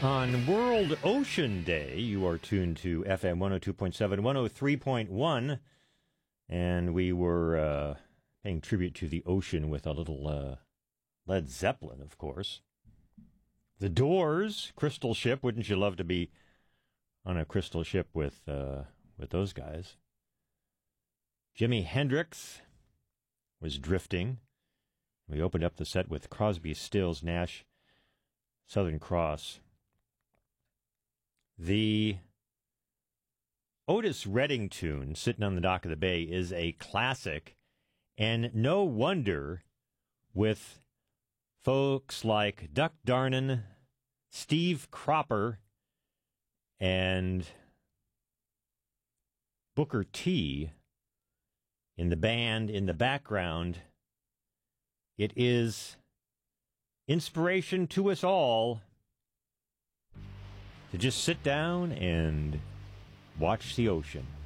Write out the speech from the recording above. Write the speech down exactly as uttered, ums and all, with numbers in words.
On World Ocean Day, you are tuned to F M one oh two point seven, one oh three point one, and we were uh, paying tribute to the ocean with a little uh, Led Zeppelin, of course. The Doors, Crystal Ship. Wouldn't you love to be on a crystal ship with uh, with those guys? Jimi Hendrix was Drifting. We opened up the set with Crosby, Stills, Nash, Southern Cross. The Otis Redding tune, Sitting on the Dock of the Bay, is a classic, and no wonder with folks like Duck Darnan, Steve Cropper, and Booker T in the band, in the background. It is inspiration to us all to just sit down and watch the ocean.